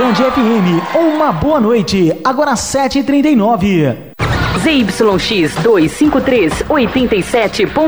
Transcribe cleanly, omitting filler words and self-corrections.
Band FM, uma boa noite, agora 7h39. ZYX 253 87.